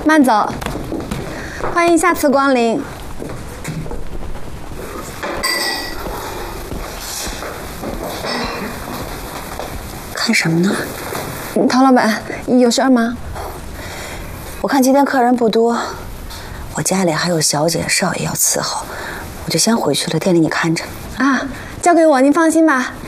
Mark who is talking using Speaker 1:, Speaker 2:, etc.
Speaker 1: 慢走，欢迎下次光临。
Speaker 2: 看什么呢？
Speaker 1: 陶老板，有事儿吗？
Speaker 2: 我看今天客人不多，我家里还有小姐、少爷要伺候，我就先回去了。店里你看着。
Speaker 1: 啊，交给我，您放心吧。